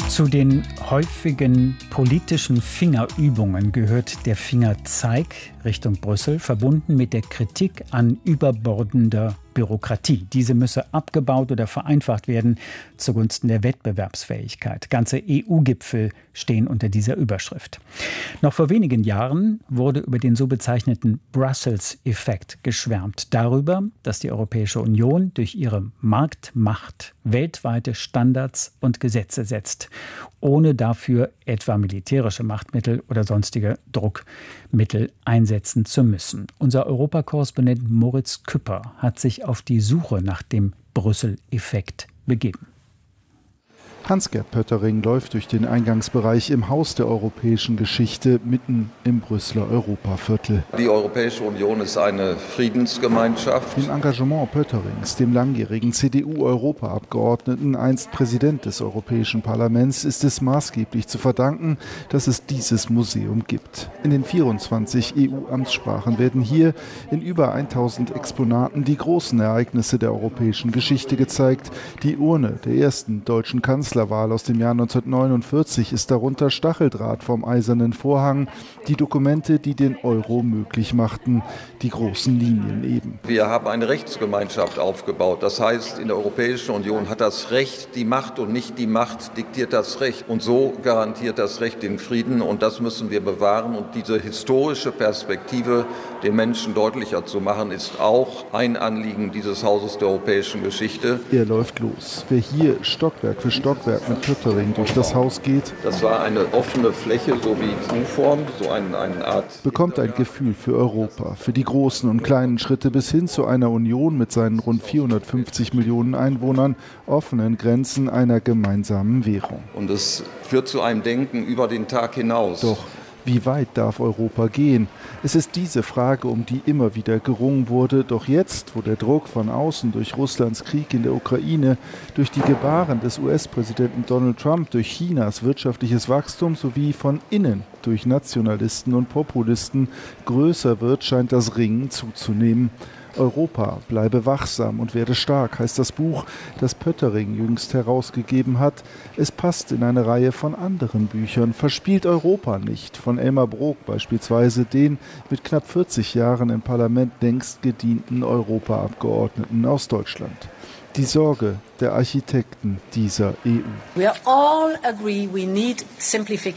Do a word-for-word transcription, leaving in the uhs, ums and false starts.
Zu den häufigen politischen Fingerübungen gehört der Fingerzeig Richtung Brüssel, verbunden mit der Kritik an überbordender Bürokratie. Diese müsse abgebaut oder vereinfacht werden zugunsten der Wettbewerbsfähigkeit. Ganze E U-Gipfel stehen unter dieser Überschrift. Noch vor wenigen Jahren wurde über den so bezeichneten Brussels-Effekt geschwärmt. Darüber, dass die Europäische Union durch ihre Marktmacht weltweite Standards und Gesetze setzt, ohne dafür etwa militärische Machtmittel oder sonstige Druckmittel einsetzen zu müssen. Unser Europakorrespondent Moritz Küpper hat sich auf die Suche nach dem Brüssel-Effekt begeben. Hans-Gert Pöttering läuft durch den Eingangsbereich im Haus der europäischen Geschichte mitten im Brüsseler Europaviertel. Die Europäische Union ist eine Friedensgemeinschaft. Dem Engagement Pötterings, dem langjährigen C D U-Europaabgeordneten, einst Präsident des Europäischen Parlaments, ist es maßgeblich zu verdanken, dass es dieses Museum gibt. In den vierundzwanzig E U-Amtssprachen werden hier in über tausend Exponaten die großen Ereignisse der europäischen Geschichte gezeigt. Die Urne der ersten deutschen Kanzlerin Wahl aus dem Jahr neunzehnhundertneunundvierzig ist darunter Stacheldraht vom Eisernen Vorhang, die Dokumente, die den Euro möglich machten, die großen Linien eben. Wir haben eine Rechtsgemeinschaft aufgebaut. Das heißt, in der Europäischen Union hat das Recht die Macht und nicht die Macht diktiert das Recht. Und so garantiert das Recht den Frieden und das müssen wir bewahren. Und diese historische Perspektive den Menschen deutlicher zu machen, ist auch ein Anliegen dieses Hauses der europäischen Geschichte. Er läuft los. Wer hier Stockwerk für Stockwerk mit Pöttering durch das Haus geht, das war eine offene Fläche, so wie U-Form, so eine, eine Art, bekommt ein Gefühl für Europa, für die großen und kleinen Schritte bis hin zu einer Union mit seinen rund vierhundertfünfzig Millionen Einwohnern, offenen Grenzen, einer gemeinsamen Währung. Und es führt zu einem Denken über den Tag hinaus. Doch wie weit darf Europa gehen? Es ist diese Frage, um die immer wieder gerungen wurde. Doch jetzt, wo der Druck von außen durch Russlands Krieg in der Ukraine, durch die Gebaren des U S-Präsidenten Donald Trump, durch Chinas wirtschaftliches Wachstum sowie von innen durch Nationalisten und Populisten größer wird, scheint das Ringen zuzunehmen. Europa, bleibe wachsam und werde stark, heißt das Buch, das Pöttering jüngst herausgegeben hat. Es passt in eine Reihe von anderen Büchern. Verspielt Europa nicht, von Elmar Brok beispielsweise, den mit knapp vierzig Jahren im Parlament längst gedienten Europaabgeordneten aus Deutschland. Die Sorge der Architekten dieser E U. We all agree we need simplification.